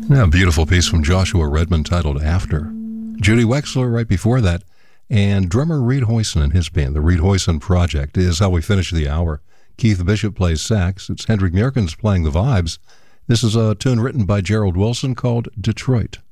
Yeah, a beautiful piece from Joshua Redmond titled After. Judy Wexler right before that, and drummer Reed Hoyson and his band, the Reed Hoyson Project, is how we finish the hour. Keith Bishop plays sax. It's Hendrik Meerkens playing the vibes. This is a tune written by Gerald Wilson called Detroit.